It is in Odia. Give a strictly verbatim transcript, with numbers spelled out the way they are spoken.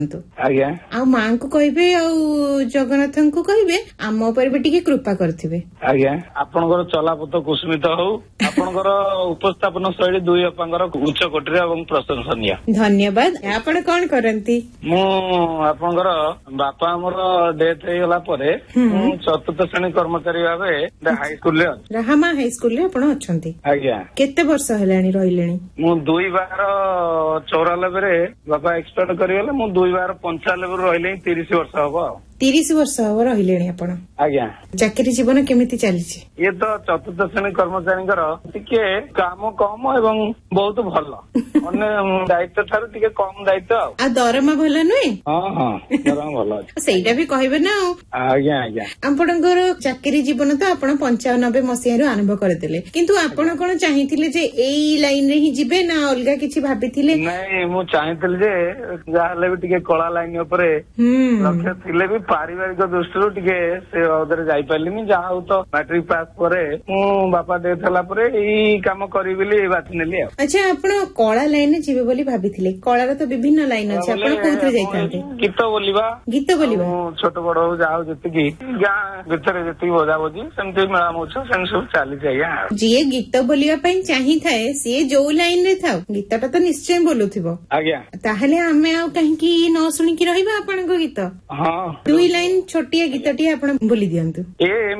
ଆଜ୍ଞା ଆଉ ମାଙ୍କୁ କହିବେ ଆଉ ଜଗନ୍ନାଥଙ୍କୁ କହିବେ ଆମ ଉପରେ ବି ଟିକେ କୃପା କରିଥିବେ। ଆଜ୍ଞା ଆପଣଙ୍କର ଚଲାପଥ କୁସୁମିତ ହଉ। ଆପଣଙ୍କର ଉପସ୍ଥାପନ ଶୈଳୀ ଦୁଇ ଅପାଙ୍କର ଉଚ୍ଚ କୋଟିର ଏବଂ ପ୍ରଶଂସନୀୟ। ଧନ୍ୟବାଦ। ଆପଣ କଣ କରନ୍ତି? ମୁଁ ଆପଣଙ୍କର ବାପା ଆମର ଡେଥ୍ ହେଇଗଲା ପରେ ମୁଁ ଚତୁର୍ଥ ଶ୍ରେଣୀ କର୍ମଚାରୀ ଭାବେ ହାଇସ୍କୁଲରେ ଅଛି। ରାହାମା ହାଇସ୍କୁଲରେ ଆପଣ ଅଛନ୍ତି? ଆଜ୍ଞା। କେତେ ବର୍ଷ ହେଲାଣି ରହିଲେଣି? ମୁଁ ଦୁଇ ବାର ଚଉରାନବେରେ ବାପା ଏକ୍ସପାୟାର୍ଡ କରିଗଲେ। ମୁଁ ଦୁଇ ବାର ପଞ୍ଚାନବେରୁ ରହିଲେଣି ତିରିଶ ବର୍ଷ ହବ ଆଉ। ତିରିଶ ବର୍ଷ ହବ ରହିଲେଣି ଆପଣ? ଆଜ୍ଞା। ଚାକିରି ଜୀବନ କେମିତି ଚାଲିଛି? ଇଏ ତ ଚତୁର୍ଥ ଶ୍ରେଣୀ କର୍ମଚାରୀଙ୍କର ଟିକେ କାମ କମ ଏବଂ ବହୁତ ଭଲ। ଅନ୍ୟ ଦାୟିତ୍ୱ ଠାରୁ ଟିକେ କମ ଦାୟିତ୍ୱ ଆଉ। ଆଉ ଦରମା ଭଲ ନୁହେଁ? ହଁ ହଁ ଦରମା ଭଲ ଅଛି। ସେଇଟା ବି କହିବେ ନା ଆଉ। ଆଜ୍ଞା ଆଜ୍ଞା। ଆପଣଙ୍କର ଚାକିରି ଜୀବନ ତ ଆପଣ ପଞ୍ଚାନବେ ମସିହାରୁ ଆରମ୍ଭ କରିଦେଲେ, କିନ୍ତୁ ଆପଣ କଣ ଚାହିଁଥିଲେ ଯେ ଏଇ ଲାଇନ ରେ ହିଁ ଯିବେ ନା ଅଲଗା କିଛି ଭାବିଥିଲେ? ନାଇଁ ମୁଁ ଚାହିଁଥିଲି ଯେ ଯାହାହେଲେ ବି ଟିକେ କଳା ଲାଇନ ଉପରେ ଲକ୍ଷ୍ୟ ଥିଲେ ବି ପାରିବାରିକ ଦୃଷ୍ଟିରୁ ଟିକେ ସେ ଅଦରେ ଯାଇପାରିଲିନି। ଯାହା ହଉ ତ ମାଟ୍ରିକ ପାସ୍ ପରେ ମୁଁ ବାପା ଡେଥ୍ ହେଲା ପରେ ଏଇ କାମ କରିବି ବୋଲି ବାଛି ନେଲି ଆଉ। ଆଚ୍ଛା, ଆପଣ କଳା ଲାଇନରେ ଯିବେ ବୋଲି ଭାବିଥିଲେ? କଳାର ତ ବିଭିନ୍ନ ଲାଇନ ଅଛି, ଆପଣ କୋଉଥିରେ ଯାଇଥାନ୍ତେ? ଗୀତ ବୋଲିବା। ଗୀତ ବୋଲିବା? ଛୋଟ ବଡ ହଉ ଯାହା ହଉ ଯେତିକି ଗାଁ ଭିତରେ ଯେତିକି ବଜାବଜି ସେମିତି ମେଳାମୁଛ ସେମିତି ସବୁ ଚାଲିଛି ଆଜ୍ଞା। ଯିଏ ଗୀତ ବୋଲିବା ପାଇଁ ଚାହିଁଥାଏ ସିଏ ଯୋଉ ଲାଇନ ରେ ଥାଉ ଗୀତଟା ତ ନିଶ୍ଚୟ ବୋଲୁଥିବ। ଆଜ୍ଞା। ତାହେଲେ ଆମେ ଆଉ କାହିଁକି ନ ଶୁଣିକି ରହିବା ଆପଣଙ୍କ ଗୀତ? ହଁ। ଦୁଇ ଲାଇନ ଛୋଟିଆ ଗୀତଟିଏ ଆପଣ ବୋଲି ଦିଅନ୍ତୁ। ଏ